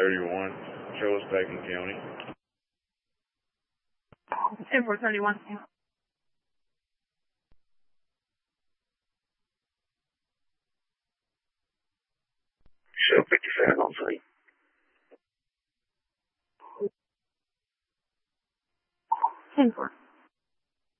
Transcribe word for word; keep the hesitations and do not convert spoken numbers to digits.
thirty-one, show us Bacon County. ten four thirty-one. Show fifty-seven on site. ten four.